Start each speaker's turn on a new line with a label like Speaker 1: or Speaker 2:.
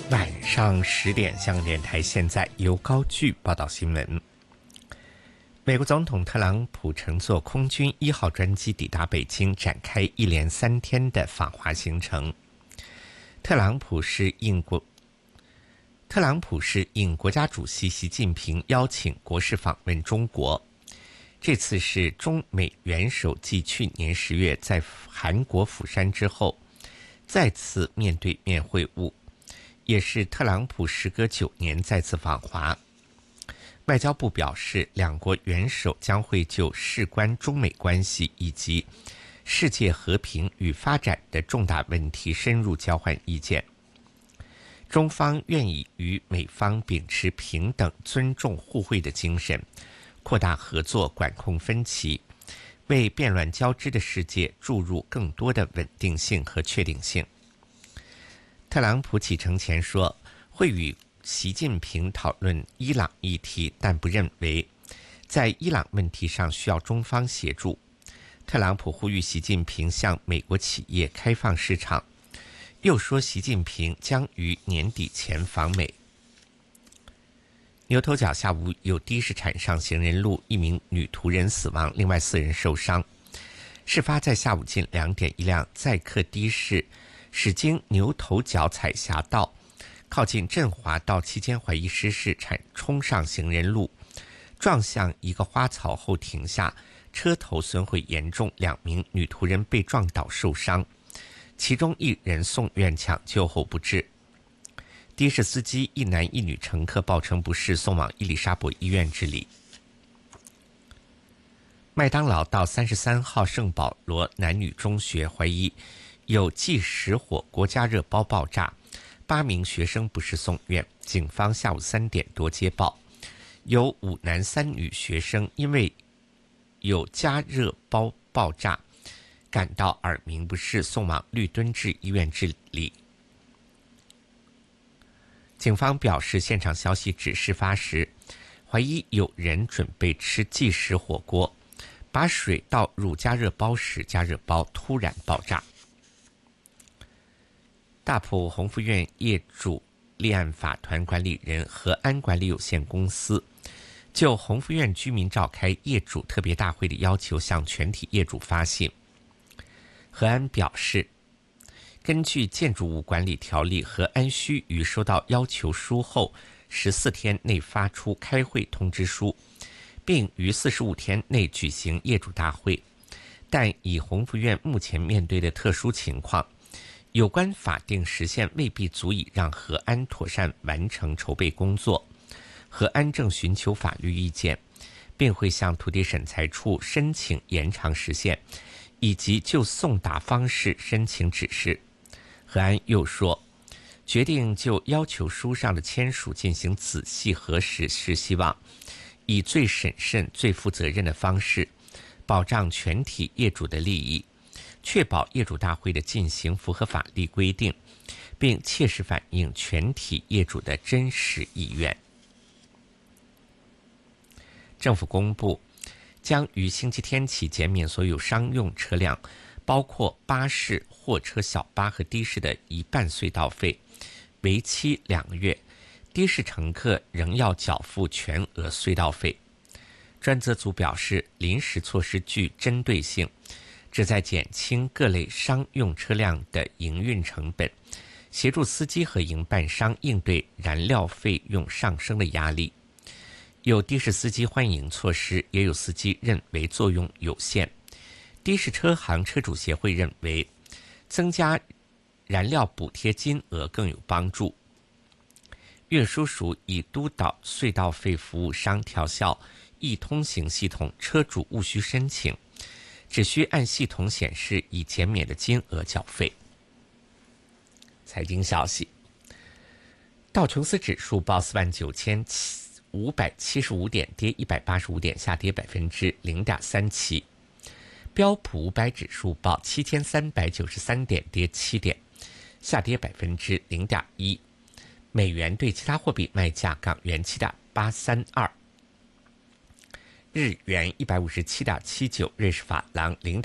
Speaker 1: 晚上10点，香港电台现在由高炬报道新闻。美国总统特朗普乘坐空军1号专机抵达北京，展开一连3天的访华行程。特朗普是应国家主席习近平邀请国事访问中国。这次是中美元首继去年10月在韩国釜山之后再次面对面会晤，也是特朗普时隔9年再次访华。外交部表示，两国元首将会就事关中美关系以及世界和平与发展的重大问题深入交换意见。中方愿意与美方秉持平等、尊重、互惠的精神，扩大合作，管控分歧，为变乱交织的世界注入更多的稳定性和确定性。特朗普启程前说，会与习近平讨论伊朗议题，但不认为在伊朗问题上需要中方协助。特朗普呼吁习近平向美国企业开放市场，又说习近平将于年底前访美。牛头角下午有的士铲上行人路，1名女途人死亡，另外4人受伤。事发在下午近2点，一辆载客的士驶经牛头角彩霞道，靠近振华道期间怀疑失事，冲上行人路，撞向一个花草后停下，车头损毁严重，2名女途人被撞倒受伤，其中1人送院抢救后不治。的士司机1男1女乘客报称不适，送往伊丽莎白医院治理。麦当劳到33号圣保罗男女中学怀疑有即食火锅加热包爆炸，8名学生不适送院。警方下午3点多接报，有5男3女学生因为有加热包爆炸感到耳鸣不适，送往律敦治医院治理。警方表示，现场消息指事发时怀疑有人准备吃即食火锅，把水倒入加热包时，加热包突然爆炸。大埔鸿福苑业主立案法团管理人和安管理有限公司就鸿福苑居民召开业主特别大会的要求向全体业主发信。和安表示，根据建筑物管理条例，和安需于收到要求书后14天内发出开会通知书，并于45天内举行业主大会。但以鸿福苑目前面对的特殊情况，有关法定时限未必足以让和安妥善完成筹备工作。和安正寻求法律意见，并会向土地审裁处申请延长时限，以及就送达方式申请指示。和安又说，决定就要求书上的签署进行仔细核实，是希望以最审慎、最负责任的方式保障全体业主的利益，确保业主大会的进行符合法律规定，并切实反映全体业主的真实意愿。政府公布，将于星期天起减免所有商用车辆，包括巴士、货车、小巴和的士的一半隧道费，为期2个月。的士乘客仍要缴付全额隧道费。专责组表示，临时措施具针对性，旨在减轻各类商用车辆的营运成本，协助司机和营办商应对燃料费用上升的压力。有的士司机欢迎措施，也有司机认为作用有限。的士车行车主协会认为，增加燃料补贴金额更有帮助。运输署已督导隧道费服务商调校易通行系统，车主务需申请，只需按系统显示已减免的金额缴费。财经消息，道琼斯指数报49575点，跌185点，下跌0.37%。标普500指数报7393点，跌7点，下跌0.1%。美元对其他货币卖价：港元7.832，日元157.79，瑞士法郎